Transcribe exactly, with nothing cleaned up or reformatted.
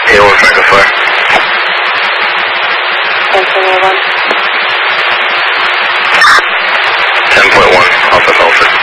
Hail Franco Flare. ten point one, Alpha Alpha.